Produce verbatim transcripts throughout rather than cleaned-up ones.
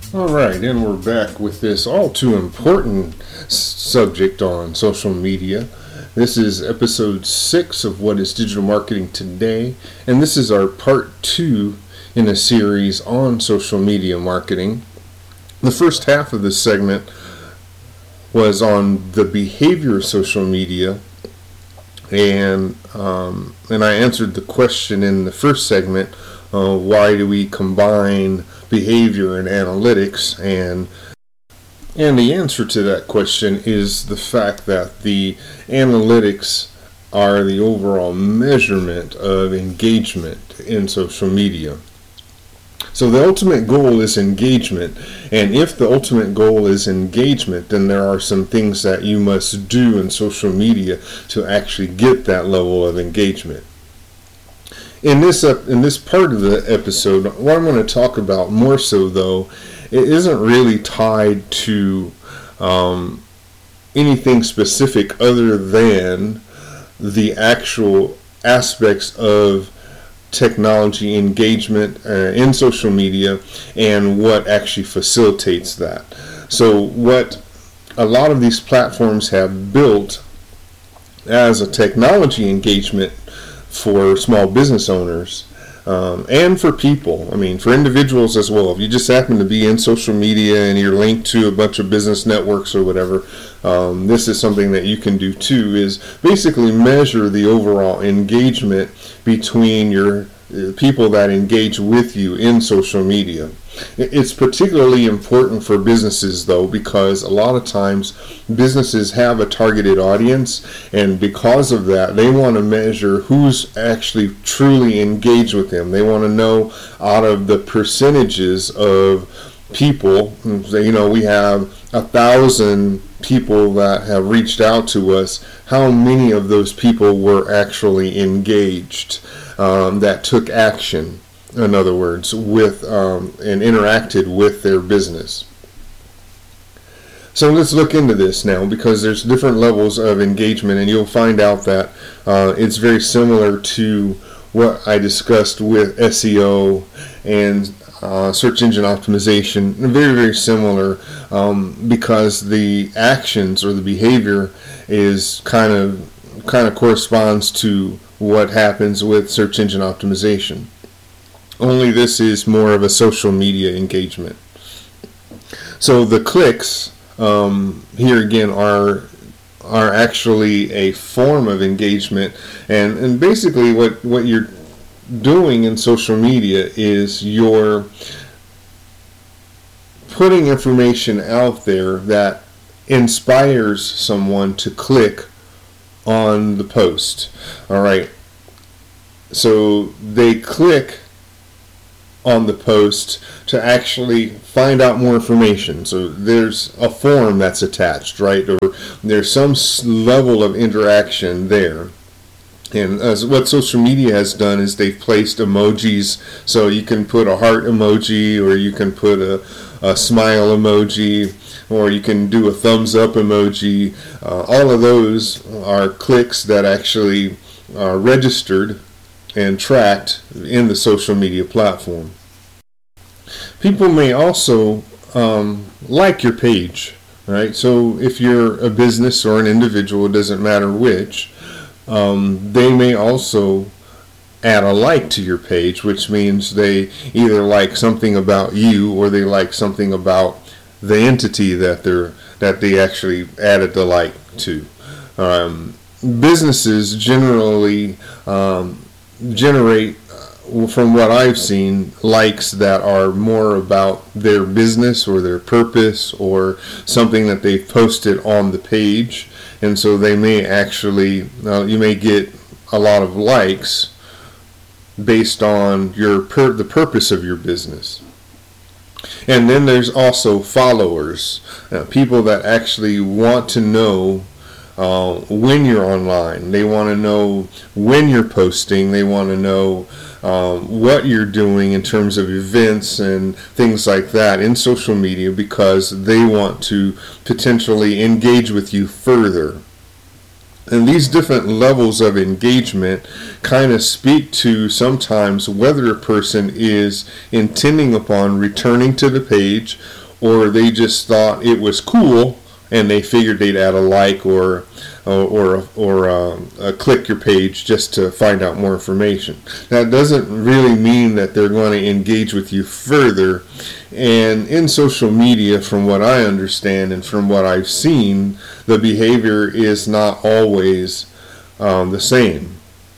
All right, and we're back with this all too important s- subject on social media. This is episode six of What is Digital Marketing Today, and this is our part two in a series on social media marketing. The first half of this segment was on the behavior of social media, and um, and I answered the question in the first segment: uh, why do we combine behavior and analytics? And and the answer to that question is the fact that the analytics are the overall measurement of engagement in social media. So the ultimate goal is engagement, and if the ultimate goal is engagement, then there are some things that you must do in social media to actually get that level of engagement. In this uh, in this part of the episode, what I'm going to talk about more so, though, it isn't really tied to um, anything specific other than the actual aspects of technology engagement uh, in social media and what actually facilitates that. So what a lot of these platforms have built as a technology engagement for small business owners um, and for people, I mean for individuals as well. If you just happen to be in social media and you're linked to a bunch of business networks or whatever, um, this is something that you can do too, is basically measure the overall engagement between your uh, people that engage with you in social media. It's particularly important for businesses, though, because a lot of times businesses have a targeted audience, and because of that, they want to measure who's actually truly engaged with them. They want to know out of the percentages of people, you know, we have a thousand people that have reached out to us, how many of those people were actually engaged, um, that took action, in other words, with um, and interacted with their business. So let's look into this now, because there's different levels of engagement, and you'll find out that uh, it's very similar to what I discussed with S E O and uh, search engine optimization. Very, very similar, um, because the actions or the behavior is kind of kind of corresponds to what happens with search engine optimization. Only this is more of a social media engagement. So the clicks um, here again are are actually a form of engagement, and, and basically what, what you're doing in social media is you're putting information out there that inspires someone to click on the post. All right. So they click on the post to actually find out more information. So there's a form that's attached, right? Or there's some level of interaction there. And as what social media has done is they've placed emojis, so you can put a heart emoji, or you can put a, a smile emoji, or you can do a thumbs up emoji. Uh, all of those are clicks that actually are registered and tracked in the social media platform. People may also um, like your page, right? So if you're a business or an individual, it doesn't matter which, um, they may also add a like to your page, which means they either like something about you or they like something about the entity that they're that they actually added the like to. Um, businesses generally um, generate, from what I've seen, likes that are more about their business or their purpose or something that they've posted on the page, and so they may actually uh, you may get a lot of likes based on your per- the purpose of your business. And then there's also followers, uh, people that actually want to know uh, when you're online. They want to know when you're posting. They want to know um, what you're doing in terms of events and things like that in social media, because they want to potentially engage with you further. And these different levels of engagement kind of speak to sometimes whether a person is intending upon returning to the page, or they just thought it was cool and they figured they'd add a like or uh, or or um, uh, click your page just to find out more information. That doesn't really mean that they're going to engage with you further. And in social media, from what I understand and from what I've seen, the behavior is not always um, the same.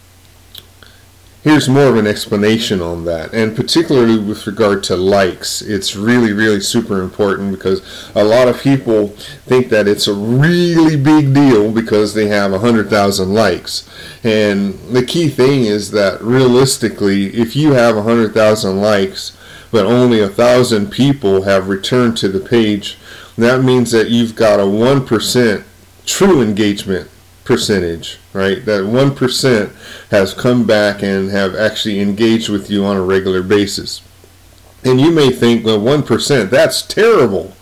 Here's more of an explanation on that, and particularly with regard to likes. It's really, really super important because a lot of people think that it's a really big deal because they have one hundred thousand likes. And the key thing is that realistically, if you have one hundred thousand likes, but only one thousand people have returned to the page, that means that you've got a one percent true engagement percentage, right? That one percent has come back and have actually engaged with you on a regular basis. And you may think, well, one percent, that's terrible.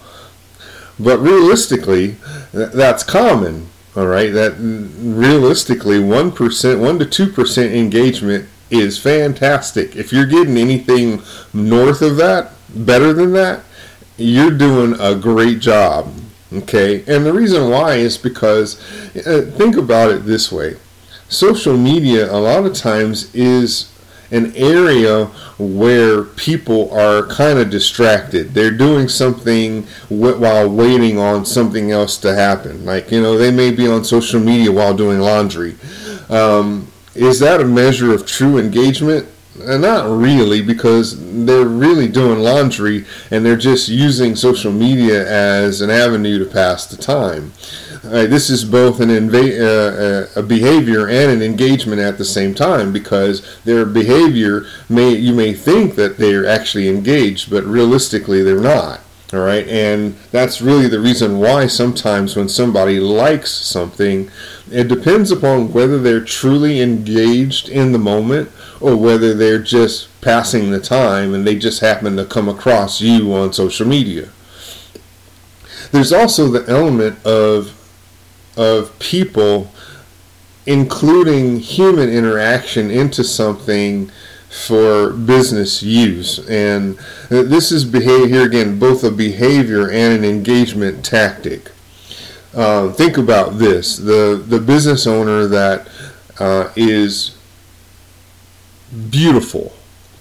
But realistically, that's common, all right? That realistically, one percent, one to two percent engagement is fantastic. If you're getting anything north of that, better than that, you're doing a great job. Okay, and the reason why is because uh, think about it this way. Social media a lot of times is an area where people are kind of distracted. They're doing something w- while waiting on something else to happen. Like, you know, they may be on social media while doing laundry. Um, is that a measure of true engagement? Uh, not really, because they're really doing laundry and they're just using social media as an avenue to pass the time. Uh, this is both an inva- uh, a behavior and an engagement at the same time, because their behavior may you may think that they're actually engaged, but realistically they're not. All right, and that's really the reason why sometimes when somebody likes something, it depends upon whether they're truly engaged in the moment or whether they're just passing the time and they just happen to come across you on social media. There's also the element of of people including human interaction into something for business use, and this is behavior again, both a behavior and an engagement tactic. Uh, think about this: the the business owner that uh, is beautiful,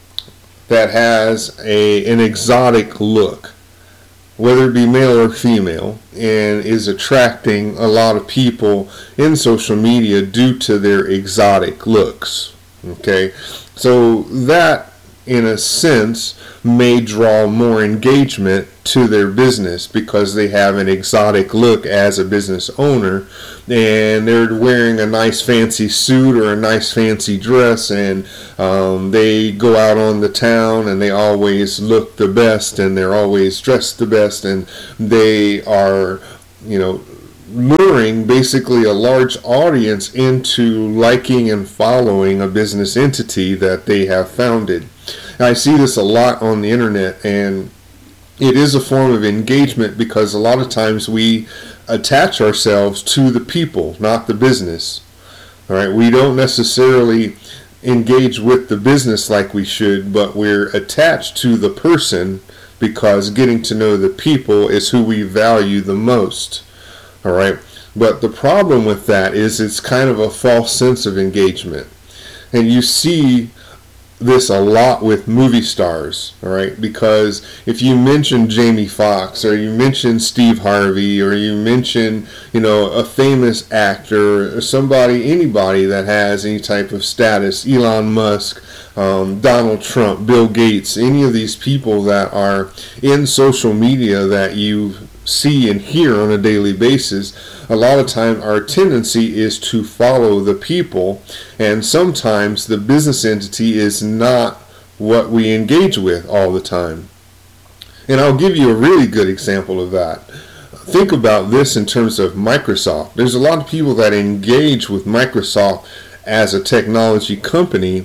that has a an exotic look, whether it be male or female, and is attracting a lot of people in social media due to their exotic looks. Okay, so that, in a sense, may draw more engagement to their business because they have an exotic look as a business owner, and they're wearing a nice fancy suit or a nice fancy dress, and um, they go out on the town and they always look the best and they're always dressed the best, and they are, you know, luring basically a large audience into liking and following a business entity that they have founded. I see this a lot on the internet, and it is a form of engagement because a lot of times we attach ourselves to the people, not the business. All right, we don't necessarily engage with the business like we should, but we're attached to the person because getting to know the people is who we value the most. All right, but the problem with that is it's kind of a false sense of engagement, and you see this a lot with movie stars, all right? Because if you mention Jamie Foxx, or you mention Steve Harvey, or you mention, you know, a famous actor, or somebody, anybody that has any type of status, Elon Musk, um, Donald Trump, Bill Gates, any of these people that are in social media that you see and hear on a daily basis, a lot of time our tendency is to follow the people, and sometimes the business entity is not what we engage with all the time. And I'll give you a really good example of that. Think about this in terms of Microsoft. There's a lot of people that engage with Microsoft as a technology company,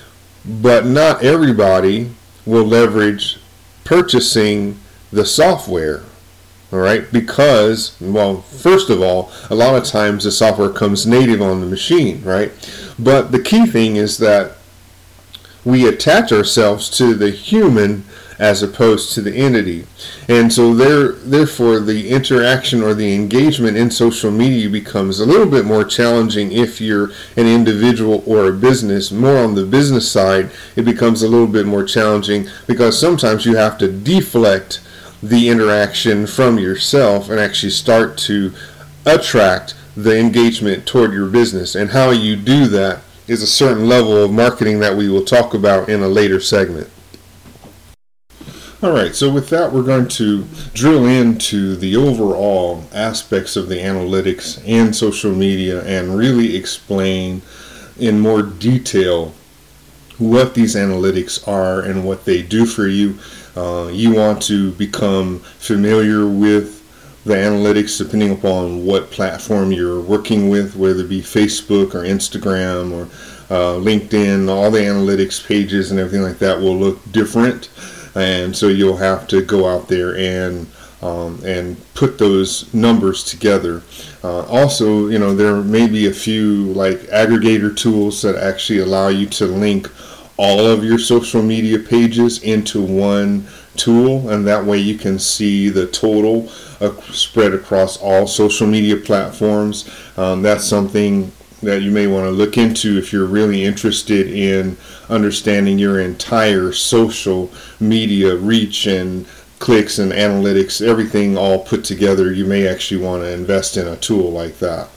but not everybody will leverage purchasing the software. All right, because, well, first of all, a lot of times the software comes native on the machine, right? But the key thing is that we attach ourselves to the human as opposed to the entity. And so there, therefore, the interaction or the engagement in social media becomes a little bit more challenging if you're an individual or a business. More on the business side, it becomes a little bit more challenging because sometimes you have to deflect the interaction from yourself and actually start to attract the engagement toward your business. And how you do that is a certain level of marketing that we will talk about in a later segment. Alright, so with that, we're going to drill into the overall aspects of the analytics and social media and really explain in more detail what these analytics are and what they do for you. Uh, you want to become familiar with the analytics depending upon what platform you're working with, whether it be Facebook or Instagram or uh, LinkedIn. All the analytics pages and everything like that will look different. And so you'll have to go out there and um, and put those numbers together. Uh, also, you know, there may be a few like aggregator tools that actually allow you to link all of your social media pages into one tool, and that way you can see the total uh, spread across all social media platforms. Um, that's something that you may want to look into if you're really interested in understanding your entire social media reach and clicks and analytics, everything all put together. You may actually want to invest in a tool like that.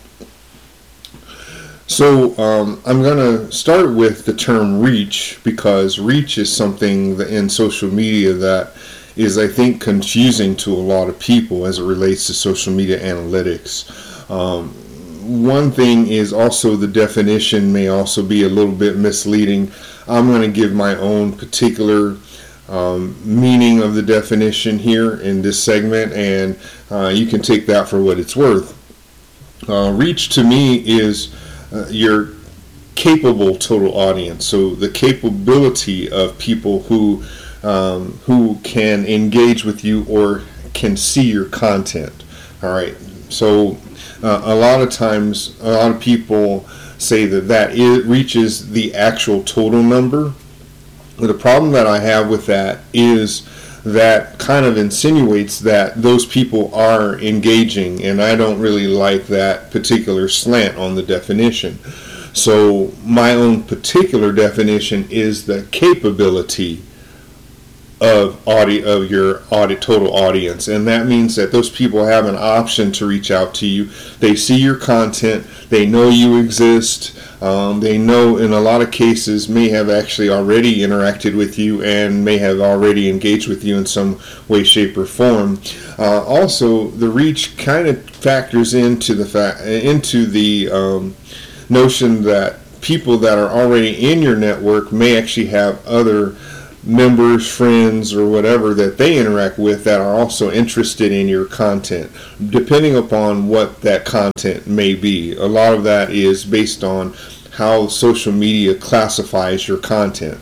So um, I'm going to start with the term reach, because reach is something that in social media that is, I think, confusing to a lot of people as it relates to social media analytics. Um, One thing is also the definition may also be a little bit misleading. I'm going to give my own particular um, meaning of the definition here in this segment, and uh, you can take that for what it's worth. Uh, reach to me is uh, your capable total audience, so the capability of people who um, who can engage with you or can see your content. All right, so Uh, a lot of times, a lot of people say that that it reaches the actual total number. But the problem that I have with that is that kind of insinuates that those people are engaging, and I don't really like that particular slant on the definition. So my own particular definition is the capability of audi- of your audit total audience, and that means that those people have an option to reach out to you. They see your content, they know you exist, um, they know in a lot of cases may have actually already interacted with you and may have already engaged with you in some way, shape, or form. Uh, also, the reach kind of factors into the fa- into the um, notion that people that are already in your network may actually have other members, friends, or whatever that they interact with that are also interested in your content, depending upon what that content may be. A lot of that is based on how social media classifies your content.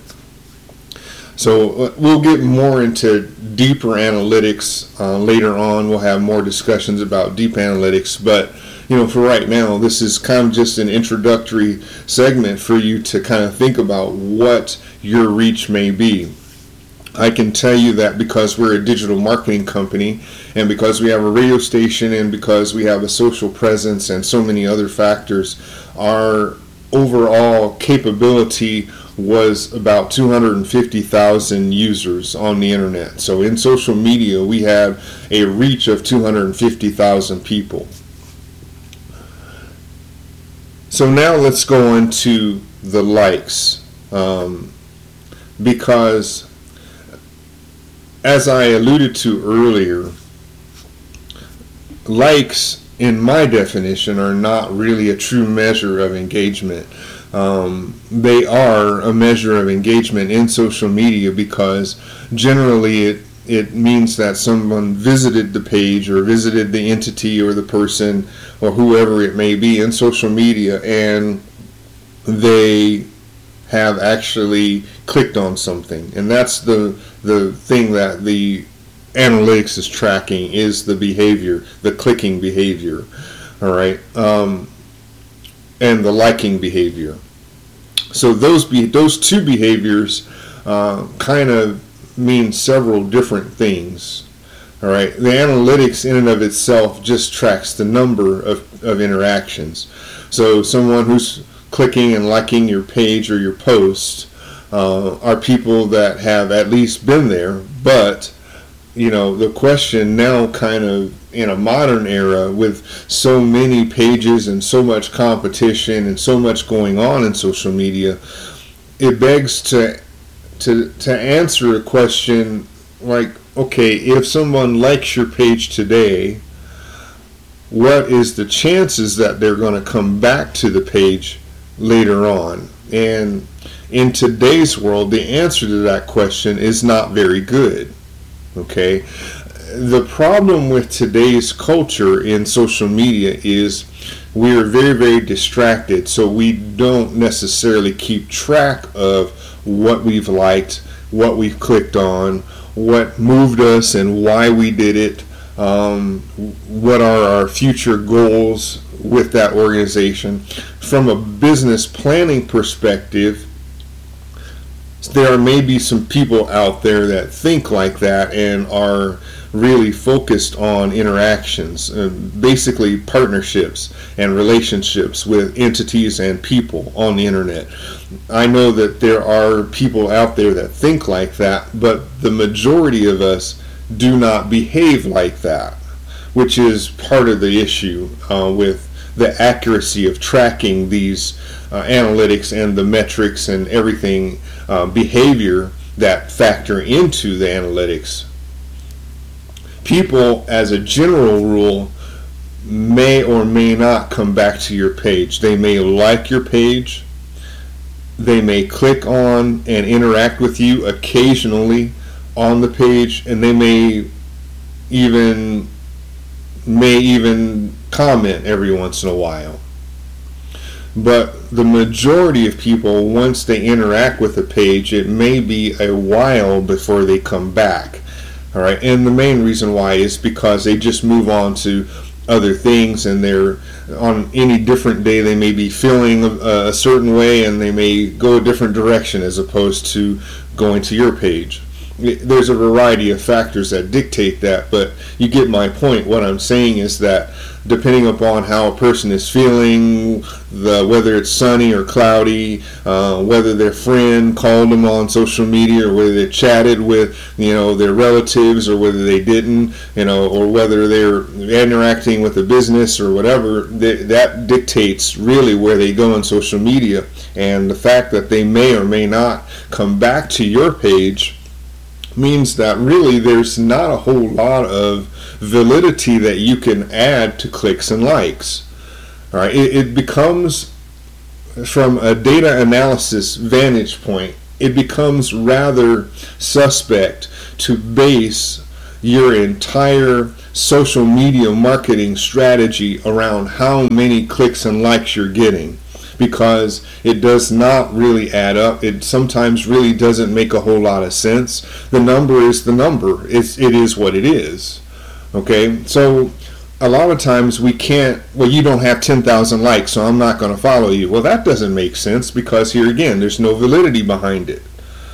So uh, we'll get more into deeper analytics uh, later on. We'll have more discussions about deep analytics, but you know, for right now, this is kind of just an introductory segment for you to kind of think about what your reach may be. I can tell you that because we're a digital marketing company, and because we have a radio station, and because we have a social presence and so many other factors, our overall capability was about two hundred fifty thousand users on the internet. So in social media, we have a reach of two hundred fifty thousand people. So now let's go on to the likes, um, because as I alluded to earlier, likes in my definition are not really a true measure of engagement. Um, they are a measure of engagement in social media because generally it it means that someone visited the page or visited the entity or the person or whoever it may be in social media, and they have actually clicked on something. And that's the the thing that the analytics is tracking is the behavior, the clicking behavior, all right, um, and the liking behavior. So those be those two behaviors uh, kind of mean several different things. All right, the analytics in and of itself just tracks the number of, of interactions. So someone who's clicking and liking your page or your post uh, are people that have at least been there. But you know, the question now, kind of in a modern era with so many pages and so much competition and so much going on in social media, it begs to to to answer a question like, okay, if someone likes your page today, what is the chances that they're going to come back to the page later on? And in today's world, the answer to that question is not very good. Okay? The problem with today's culture in social media is we are very, very distracted, so we don't necessarily keep track of what we've liked, what we've clicked on, what moved us and why we did it, um, what are our future goals with that organization. From a business planning perspective, there may be some people out there that think like that and are really focused on interactions, uh, basically partnerships and relationships with entities and people on the internet. I know that there are people out there that think like that, but the majority of us do not behave like that, which is part of the issue uh, with the accuracy of tracking these uh, analytics and the metrics and everything, uh, behavior that factor into the analytics. People, as a general rule, may or may not come back to your page. They may like your page. They may click on and interact with you occasionally on the page, and they may even may even comment every once in a while. But the majority of people, once they interact with a page, it may be a while before they come back. All right, and the main reason why is because they just move on to other things, and they're on any different day they may be feeling a, a certain way, and they may go a different direction as opposed to going to your page. There's a variety of factors that dictate that, but you get my point. What I'm saying is that depending upon how a person is feeling, the whether it's sunny or cloudy, uh, whether their friend called them on social media, or whether they chatted with, you know, their relatives, or whether they didn't, you know, or whether they're interacting with a business or whatever, that, that dictates really where they go on social media. And the fact that they may or may not come back to your page means that really there's not a whole lot of validity that you can add to clicks and likes. All right, it, it becomes, from a data analysis vantage point, it becomes rather suspect to base your entire social media marketing strategy around how many clicks and likes you're getting, because it does not really add up. It sometimes really doesn't make a whole lot of sense. The number is the number. It's, it is what it is. Okay? So a lot of times we can't, well, you don't have ten thousand likes, so I'm not going to follow you. Well, that doesn't make sense, because here again, there's no validity behind it.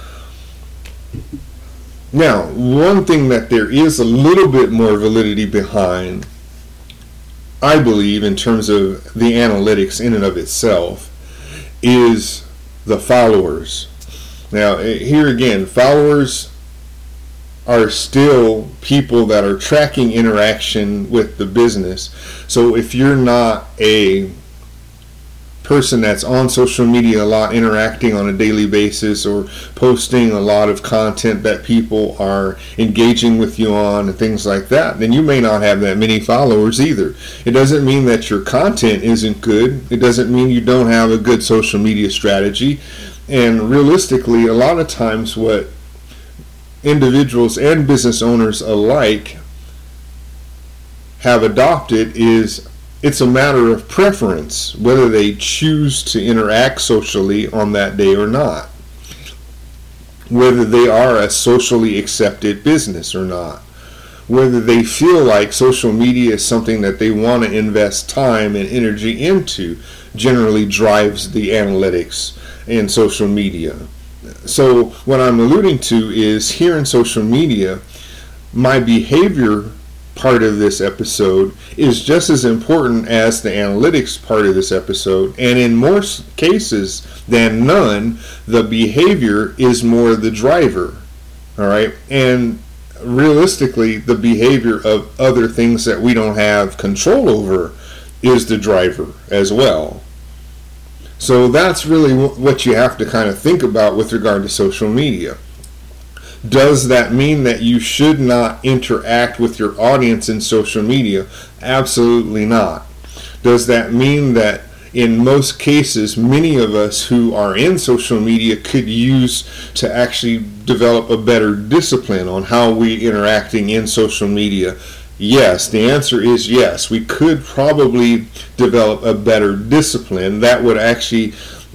Now, one thing that there is a little bit more validity behind, I believe, in terms of the analytics in and of itself, is the followers. Now, here again, followers are still people that are tracking interaction with the business. So if you're not a person that's on social media a lot, interacting on a daily basis, or posting a lot of content that people are engaging with you on and things like that, then you may not have that many followers either. It doesn't mean that your content isn't good. It doesn't mean you don't have a good social media strategy. And realistically, a lot of times what individuals and business owners alike have adopted is it's a matter of preference, whether they choose to interact socially on that day or not, whether they are a socially accepted business or not. whether they feel like social media is something that they want to invest time and energy into generally drives the analytics in social media. So what I'm alluding to is here in social media, my behavior part of this episode is just as important as the analytics part of this episode, and in more cases than none, the behavior is more the driver. All right, and realistically, the behavior of other things that we don't have control over is the driver as well. So that's really what you have to kind of think about with regard to social media. Does that mean that you should not interact with your audience in social media? Absolutely not. Does that mean that in most cases, many of us who are in social media could use to actually develop a better discipline on how we interacting in social media? Yes, the answer is yes. We could probably develop a better discipline that would actually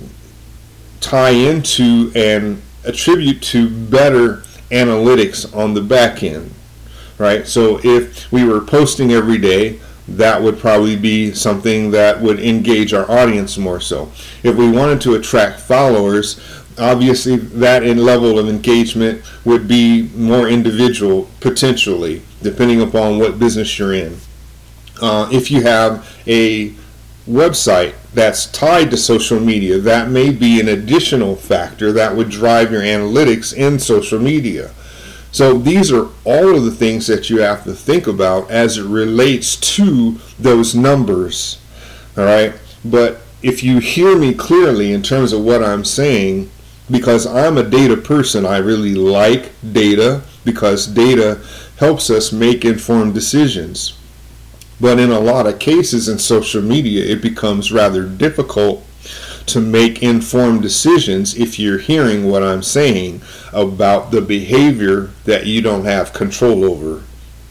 tie into and attribute to better analytics on the back end, right? So if we were posting every day, that would probably be something that would engage our audience more so. If we wanted to attract followers, obviously that in level of engagement would be more individual potentially, depending upon what business you're in. Uh, if you have a website that's tied to social media, that may be an additional factor that would drive your analytics in social media. So these are all of the things that you have to think about as it relates to those numbers. All right, but if you hear me clearly in terms of what I'm saying, because I'm a data person, I really like data because data helps us make informed decisions. But in a lot of cases in social media, it becomes rather difficult to make informed decisions if you're hearing what I'm saying about the behavior that you don't have control over.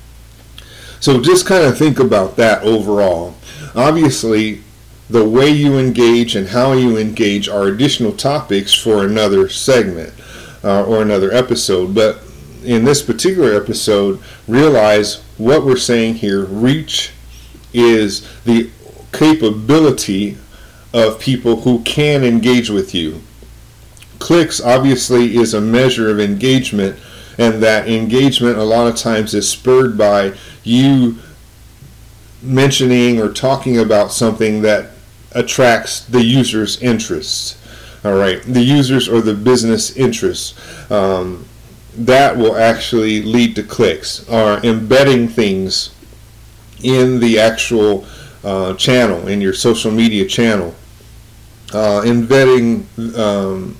So just kind of think about that overall. Obviously, the way you engage and how you engage are additional topics for another segment uh, or another episode. But in this particular episode, realize what we're saying here. Reach is the capability of people who can engage with you. Clicks obviously is a measure of engagement, and that engagement a lot of times is spurred by you mentioning or talking about something that attracts the user's interests. All right, the users or the business interests. Um, that will actually lead to clicks, or embedding things in the actual uh, channel, in your social media channel. Uh, embedding um,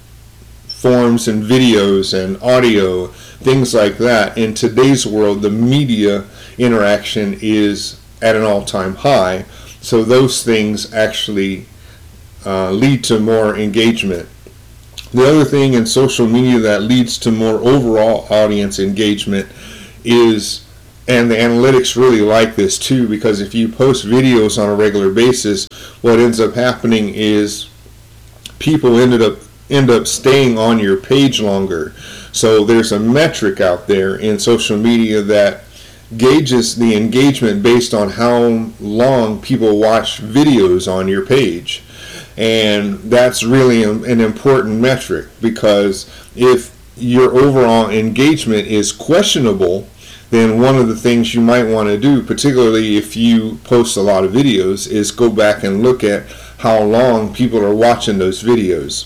forms and videos and audio, things like that. In today's world, the media interaction is at an all-time high, so those things actually uh, lead to more engagement. The other thing in social media that leads to more overall audience engagement is, and the analytics really like this too, because if you post videos on a regular basis, what ends up happening is people ended up end up staying on your page longer. So there's a metric out there in social media that gauges the engagement based on how long people watch videos on your page. And that's really an important metric, because if your overall engagement is questionable, then one of the things you might want to do, particularly if you post a lot of videos, is go back and look at how long people are watching those videos.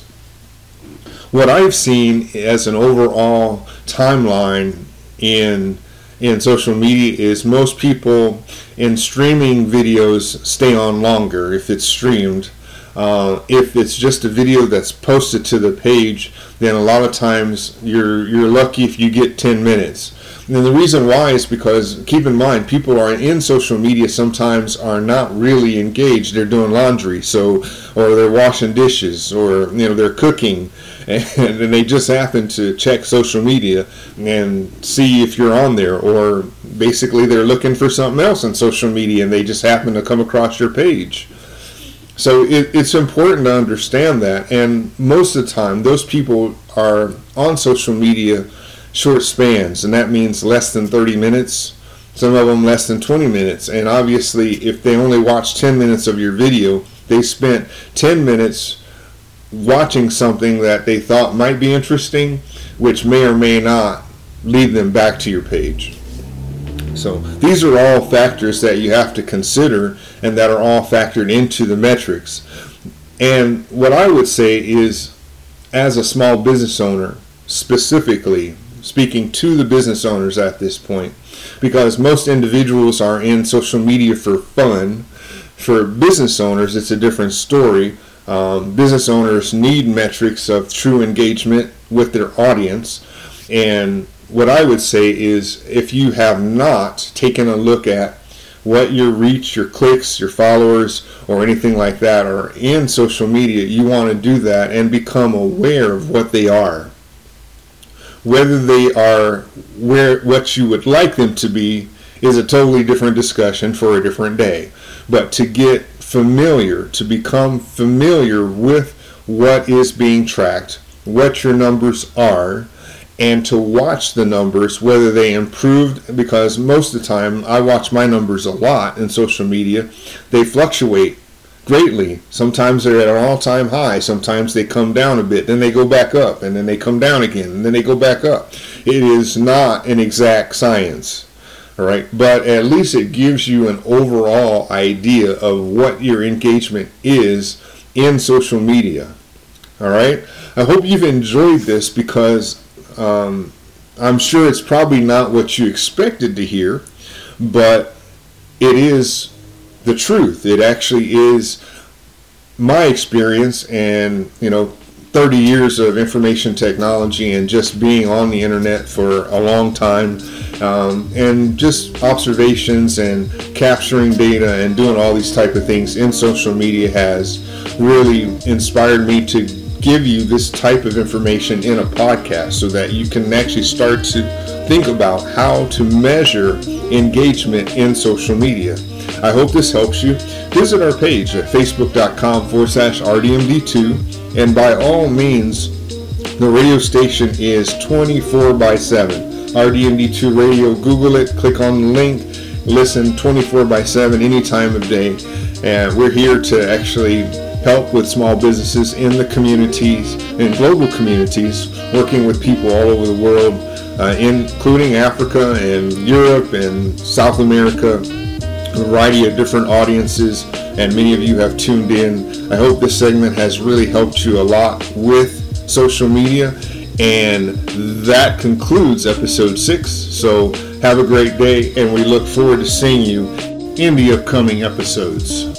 What I've seen as an overall timeline in in social media is most people in streaming videos stay on longer if it's streamed. Uh, if it's just a video that's posted to the page, then a lot of times you're you're lucky if you get ten minutes. And the reason why is because, keep in mind, people are in social media sometimes are not really engaged. They're doing laundry, so or they're washing dishes, or you know they're cooking, and, and they just happen to check social media and see if you're on there, or basically they're looking for something else on social media and they just happen to come across your page. So it, it's important to understand that, and most of the time those people are on social media short spans, and that means less than thirty minutes. some of them less than twenty minutes. And obviously, if they only watch ten minutes of your video, they spent ten minutes watching something that they thought might be interesting, which may or may not lead them back to your page. So these are all factors that you have to consider and that are all factored into the metrics. And what I would say is, as a small business owner, specifically speaking to the business owners at this point, because most individuals are in social media for fun. For business owners, it's a different story. Um, business owners need metrics of true engagement with their audience. And what I would say is, if you have not taken a look at what your reach, your clicks, your followers, or anything like that are in social media, you want to do that and become aware of what they are. Whether they are where what you would like them to be is a totally different discussion for a different day. But to get familiar, to become familiar with what is being tracked, what your numbers are, and to watch the numbers, whether they improved, because most of the time I watch my numbers a lot in social media. They fluctuate greatly. Sometimes they're at an all-time high, sometimes they come down a bit, then they go back up, and then they come down again, and then they go back up. It is not an exact science, all right, but at least it gives you an overall idea of what your engagement is in social media. All right, I hope you've enjoyed this, because um, I'm sure it's probably not what you expected to hear, but it is the truth. It actually is my experience, and you know, thirty years of information technology and just being on the internet for a long time, um, and just observations and capturing data and doing all these type of things in social media has really inspired me to give you this type of information in a podcast, so that you can actually start to think about how to measure engagement in social media. I hope this helps you. Visit our page at facebook.com forward slash RDMD2, and by all means, the radio station is twenty-four by seven. R D M D two Radio, Google it, click on the link, listen twenty-four by seven any time of day. And we're here to actually help with small businesses in the communities, in global communities, working with people all over the world, uh, including Africa and Europe and South America, a variety of different audiences, and many of you have tuned in. I hope this segment has really helped you a lot with social media, and that concludes episode six. So have a great day, and we look forward to seeing you in the upcoming episodes.